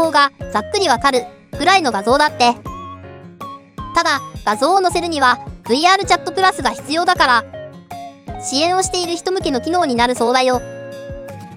報がざっくりわかるくらいの画像だって。ただ、画像を載せるには VR チャットプラスが必要だから、支援をしている人向けの機能になるそうだよ。